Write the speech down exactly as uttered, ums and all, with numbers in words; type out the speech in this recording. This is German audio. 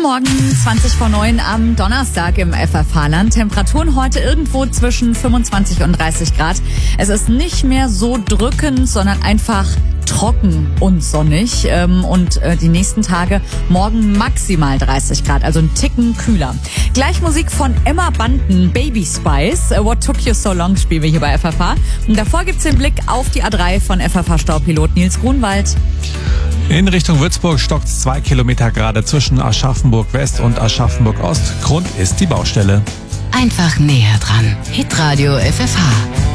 Morgen, zwanzig vor neun am Donnerstag im F F H-Land. Temperaturen heute irgendwo zwischen fünfundzwanzig und dreißig Grad. Es ist nicht mehr so drückend, sondern einfach trocken und sonnig. Und die nächsten Tage morgen maximal dreißig Grad, also ein Ticken kühler. Gleich Musik von Emma Bunton, Baby Spice. What Took You So Long spielen wir hier bei F F H. Und davor gibt's den Blick auf die A drei von F F H-Staupilot Nils Grunwald. In Richtung Würzburg stockt es zwei Kilometer gerade zwischen Aschaffenburg West und Aschaffenburg Ost. Grund ist die Baustelle. Einfach näher dran. Hitradio F F H.